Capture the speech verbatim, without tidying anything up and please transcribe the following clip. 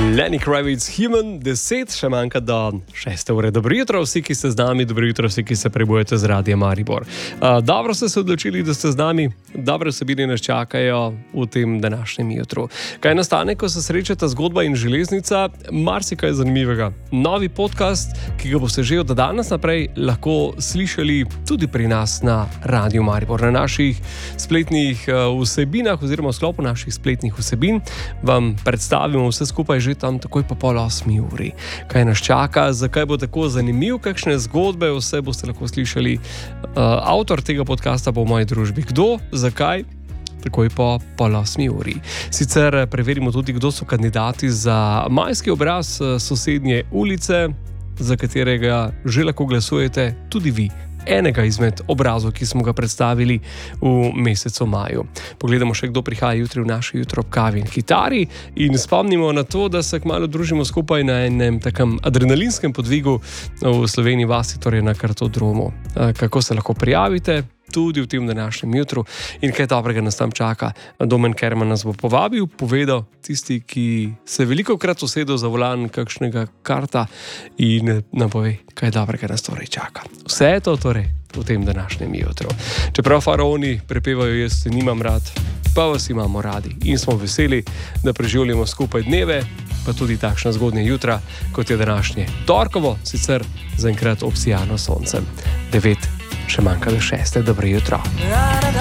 Lenny Kravitz, Human, deset, še manjka do šeste ure. Dobro jutro vsi, ki ste z nami, dobro jutro vsi, ki se prebujete z Radija Maribor. Uh, dobro ste se odločili, da ste z nami, dobre vsebine nas čakajo v tem današnjem jutru. Kaj nastane, ko se srečata zgodba in železnica? Marsikaj zanimivega. Novi podcast, ki ga boste že od danes naprej lahko slišali tudi pri nas na Radiju Maribor. Na naših spletnih uh, vsebinah oziroma v sklopu naših spletnih vsebin vam predstavimo vse skupaj že tam takoj po pol osmi uri. Kaj nas čaka, zakaj bo tako zanimiv, kakšne zgodbe, vse boste lahko slišali. Uh, avtor tega podcasta bo v moji družbi. Kdo, zakaj? Takoj po pol osmi uri. Sicer preverimo tudi, kdo so kandidati za majski obraz sosednje ulice, za katerega že lahko glasujete tudi vi. Enega izmed obrazov, ki smo ga predstavili v mesecu maju. Pogledamo še, kdo prihaja jutri v naše jutro ob kavi in kitari in spomnimo na to, da se kmalu družimo skupaj na enem takem adrenalinskem podvigu v Sloveniji vasi, torej na Kartodromu. Kako se lahko prijavite? Tudi v tem današnjem jutru in kaj dobrega nas tam čaka. Domen Kerman nas bo povabil, povedal tisti, ki se veliko krat usedel za volan kakšnega karta in nam pove, kaj dobrega nas torej čaka. Vse je to torej v tem današnjem jutru. Čeprav faraoni prepevajo, jaz se nimam rad, pa vas imamo radi in smo veseli, da preživljamo skupaj dneve, pa tudi takšna zgodnja jutra, kot je današnje torkovo, sicer zaenkrat obsijano soncem. Devet še manjka do šeste, dobro jutro.